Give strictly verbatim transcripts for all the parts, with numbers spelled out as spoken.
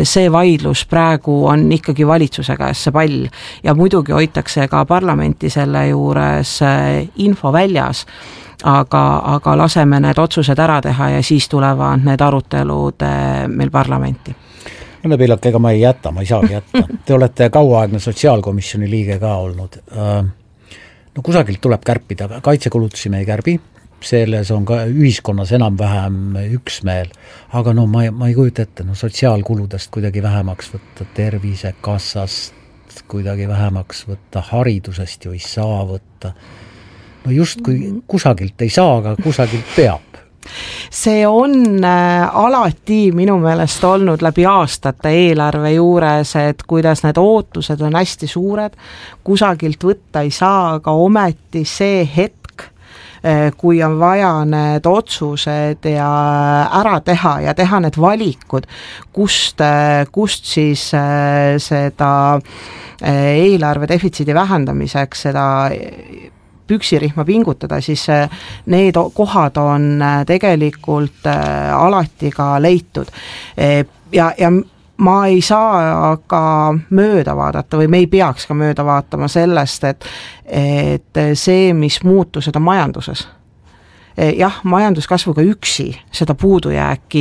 see vaidlus praegu on ikkagi valitsuse käes see pall ja muidugi hoitakse ka parlamenti selle juures info väljas, aga, aga laseme need otsused ära teha ja siis tulevad need arutelud meil parlamenti. Õnne Pillak, ega ma ei jäta, ma ei saagi jätta. Te olete kauaaegne sotsiaalkomisjoni liige ka olnud. No kusagilt tuleb kärpida, kaitsekulutusi me ei kärbi, selles on ka ühiskonnas enam-vähem üksmeel, aga no ma ei, ma ei kujuta ette, no sotsiaalkuludest kuidagi vähemaks võtta, tervisekassast kuidagi vähemaks võtta, haridusest ju ei saa võtta. No just kui kusagilt ei saa, aga kusagilt peab. See on alati minu meelest olnud läbi aastate eelarve juures, et kuidas need ootused on hästi suured, kusagilt võtta ei saa, aga ometi see hetk, kui on vaja need otsused ja ära teha ja teha need valikud, kust, kust siis seda eelarve defitsiidi vähendamiseks seda püksirihma pingutada, siis need kohad on tegelikult alati ka leitud. Ja, ja ma ei saa ka mööda vaadata või me ei peaks ka mööda vaatama sellest, et, et see, mis muutused on majanduses. Jah, majanduskasvuga üksi seda puudujääki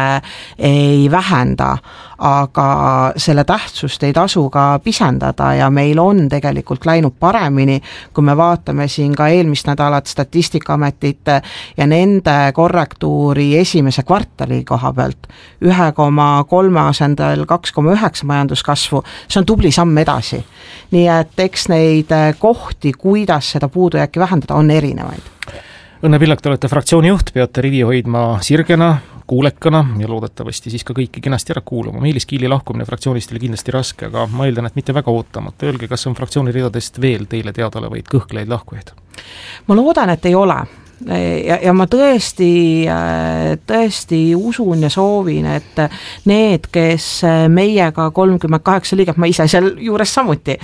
ei vähenda, aga selle tähtsust ei tasu ka pisendada ja meil on tegelikult läinud paremini, kui me vaatame siin ka eelmist nädalat Statistikaametit ja nende korrektuuri esimese kvartali koha pealt üks koma kolm asendel kaks koma üheksa majanduskasvu, see on tubli samm edasi. Nii et eks neid kohti, kuidas seda puudujääki vähendada, on erinevaid. Õnne Pillak, te olete fraktsiooni juht, peate rivi hoidma sirgena, kuulekana ja loodetavasti siis ka kõiki kenasti ära kuulama. Meelis Kiili lahkumine fraktsioonist oli kindlasti raske, aga ma eeldan, et mitte väga ootamata. Öelge, kas on fraktsiooni ridadest veel teile teadalevaid kõhkleid lahkujaid? Ma loodan, et ei ole. Ja, ja ma tõesti, tõesti usun ja soovin, et need, kes meiega kolmkümmend kaheksa liiget, ma ise seal juures samuti,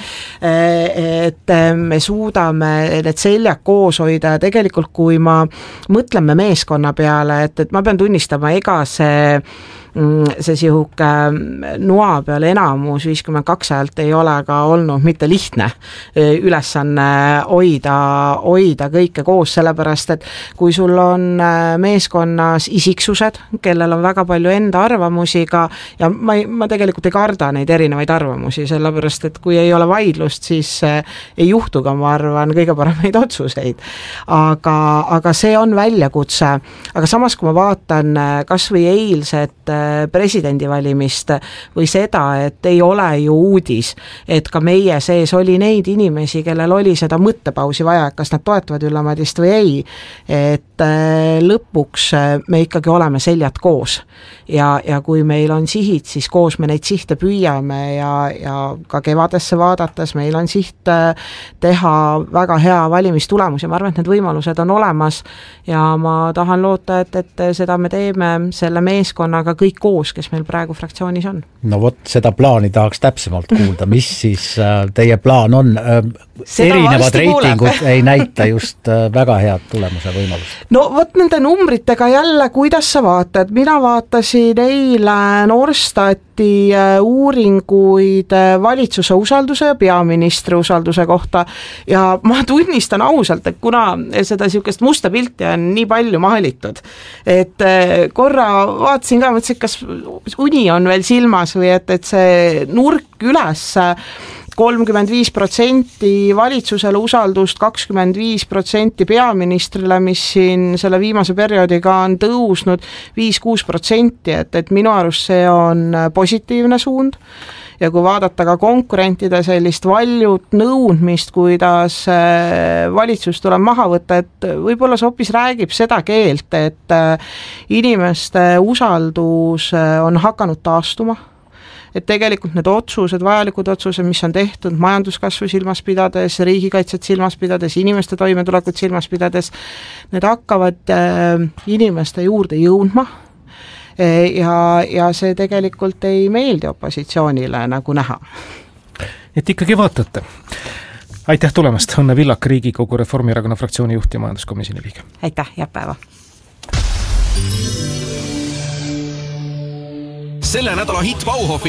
et me suudame need seljad koos hoida ja tegelikult kui ma mõtleme meeskonna peale, et, et ma pean tunnistama, ega see see sihuke noa peal enamus viiskümmend kaks häält ei ole ka olnud mitte lihtne ülesanne hoida, hoida kõike koos, sellepärast, et kui sul on meeskonnas isiksused, kellel on väga palju enda arvamusi ka, ja ma, ei, ma tegelikult ei karda neid erinevaid arvamusi, sellepärast, et kui ei ole vaidlust, siis ei juhtu ka, ma arvan, kõige paremaid otsuseid. Aga, aga see on väljakutse. Aga samas, kui ma vaatan kas või eilset presidendivalimist või seda, et ei ole ju uudis, et ka meie sees oli neid inimesi, kellel oli seda mõttepausi vaja, kas nad toetavad Ülle Madist või ei, et lõpuks me ikkagi oleme seljad koos ja, ja kui meil on sihid, siis koos me neid sihte püüame ja, ja ka kevadesse vaadates meil on siht teha väga hea valimistulemus ja ma arvan, et need võimalused on olemas ja ma tahan loota, et, et seda me teeme selle meeskonnaga kõik koos, kes meil praegu fraktsioonis on. No vot, seda plaani tahaks täpsemalt kuulda, mis siis teie plaan on? Seda erinevad reitingud ei näita just väga head tulemuse võimalust. No vot nende numbritega jälle, kuidas sa vaatad? Mina vaatasin eile Norstati uuringuid valitsuse usalduse ja peaministri usalduse kohta ja ma tunnistan ausalt, et kuna seda sihukest musta pilti on nii palju maalitud, et korra vaatasin ka, mõtlesin, kas uni on veel silmas või et, et see nurk üles kolmkümmend viis protsenti valitsusele usaldust, kakskümmend viis protsenti peaministrile, mis siin selle viimase perioodiga on tõusnud viis kuus protsenti, et, et minu arust see on positiivne suund. Ja kui vaadata ka konkurentide sellist valjut nõudmist, kuidas valitsus tuleb maha võtta, et võib-olla see hoopis räägib seda keelt, et inimeste usaldus on hakanud taastuma. Et tegelikult need otsused, vajalikud otsused, mis on tehtud majanduskasvu silmas pidades, riigikaitset silmas pidades, inimeste toimetulekut silmas pidades, need hakkavad inimeste juurde jõudma ja, ja see tegelikult ei meeldi opositsioonile nagu näha. Et ikkagi vaatate. Aitäh tulemast, Õnne Pillak, Riigikogu Reformierakonna fraktsiooni juht ja majanduskomisjoni liige. Aitäh ja päeva. Selle nädala hit Bauhofi